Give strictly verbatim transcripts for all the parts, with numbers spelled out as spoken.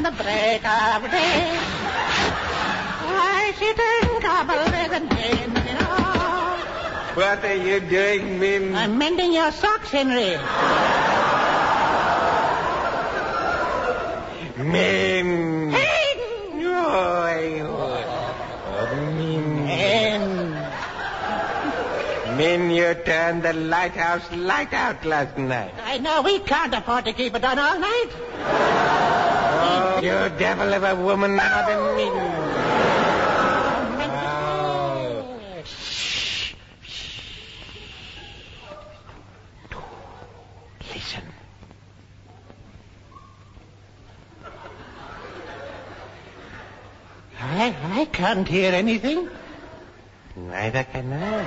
the break of day. I sit and gobble with a name, you know. What are you doing, Min? I'm mending your socks, Henry. Min. Hayden! Oh, oh, Min. Hen. Min, you turned the lighthouse light out last night. I know we can't afford to keep it on all night. Oh, you devil of a woman, Mother Min. Oh. Shh. Shh. Listen. I, I can't hear anything. Neither can I.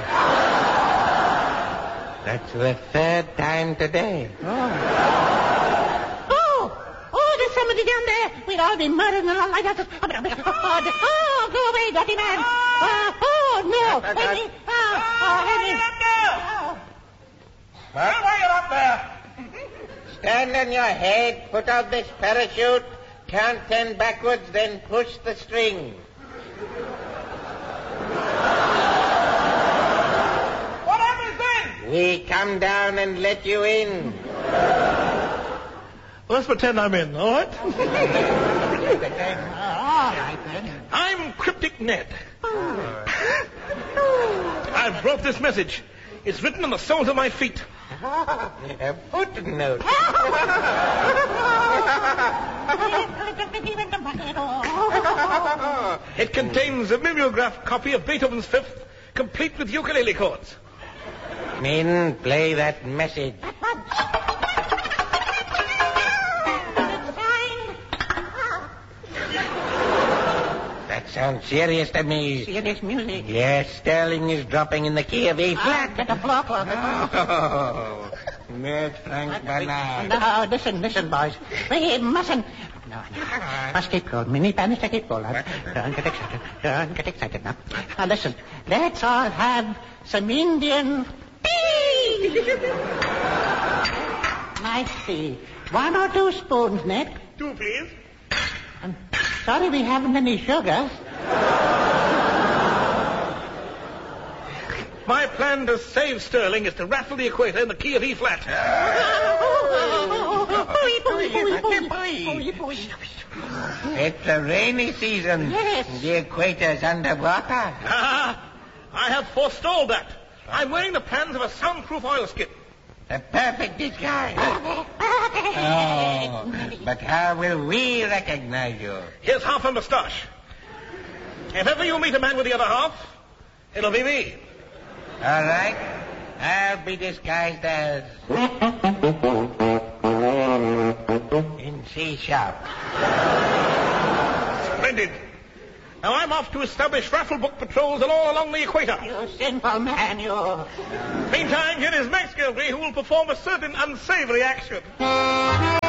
That's the third time today. Oh. Oh, oh, there's somebody down there. We'd all be murdered in a lighthouse. Oh, oh, go away, dirty man. Oh, oh no. Henry. Oh, oh, Henry. What? Why you up there? Stand on your head, put out this parachute, count ten backwards, then push the string. What happens then? We come down and let you in. Let's pretend I'm in, all right? All right, then. I'm Cryptic Ned. I've brought this message. It's written on the soles of my feet. A footnote. It contains a mimeograph copy of Beethoven's Fifth, complete with ukulele chords. Min, play that message. That sounds serious to me. Serious music. Yes, Sterling is dropping in the key of E flat. Get a block on it. Oh, Ned Frank Bernard. No, listen, listen, boys. We mustn't. No, no. Must keep cool. Mini Bannister, keep cool. Don't get excited. Don't get excited now. Now, listen. Let's all have some Indian tea. Nice tea. One or two spoons, Ned. Two, please. I'm sorry we haven't any sugar. My plan to save Sterling is to rattle the equator in the key of E flat. It's a rainy season. Yes. The equator's underwater. Ah, I have forestalled that. I'm wearing the plans of a soundproof oilskin. A perfect disguise. Oh, but how will we recognize you? Here's half a moustache. If ever you meet a man with the other half, it'll be me. All right. I'll be disguised as... in C sharp. Splendid. Now I'm off to establish raffle book patrols all along the equator. You sinful man, you. Meantime, here is Max Gilby, who will perform a certain unsavory action.